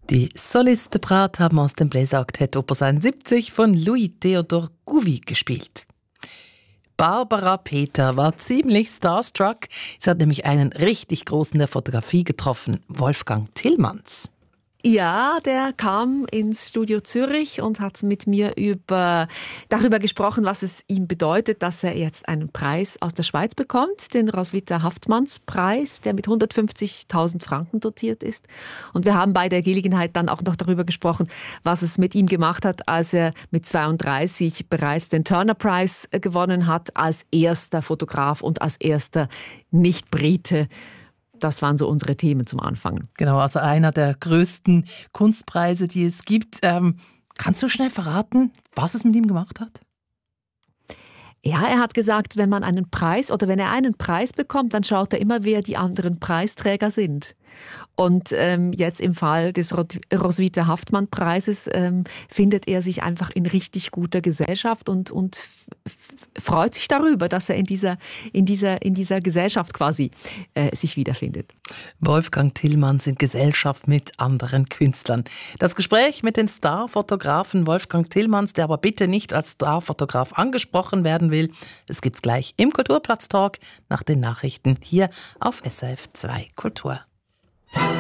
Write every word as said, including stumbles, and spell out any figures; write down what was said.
Die Soliste Brat haben aus dem Bläseroktet Opus einundsiebzig von Louis Theodor Gouvi gespielt. Barbara Peter war ziemlich starstruck. Sie hat nämlich einen richtig großen der Fotografie getroffen, Wolfgang Tillmans. Ja, der kam ins Studio Zürich und hat mit mir über, darüber gesprochen, was es ihm bedeutet, dass er jetzt einen Preis aus der Schweiz bekommt, den Roswitha Haftmanns-Preis, der mit hundertfünfzigtausend Franken dotiert ist. Und wir haben bei der Gelegenheit dann auch noch darüber gesprochen, was es mit ihm gemacht hat, als er mit zweiunddreißig bereits den Turner-Preis gewonnen hat, als erster Fotograf und als erster Nicht-Brite. Das waren so unsere Themen zum Anfang. Genau, also einer der größten Kunstpreise, die es gibt. Ähm, kannst du schnell verraten, was es mit ihm gemacht hat? Ja, er hat gesagt, wenn man einen Preis oder wenn er einen Preis bekommt, dann schaut er immer, wer die anderen Preisträger sind. Und ähm, jetzt im Fall des Roswitha Haftmann-Preises ähm, findet er sich einfach in richtig guter Gesellschaft und, und f- f- freut sich darüber, dass er in dieser, in dieser, in dieser Gesellschaft quasi äh, sich wiederfindet. Wolfgang Tillmans in Gesellschaft mit anderen Künstlern. Das Gespräch mit dem Starfotografen Wolfgang Tillmans, der aber bitte nicht als Starfotograf angesprochen werden will, das gibt's gleich im Kulturplatz-Talk nach den Nachrichten hier auf S R F zwei Kultur.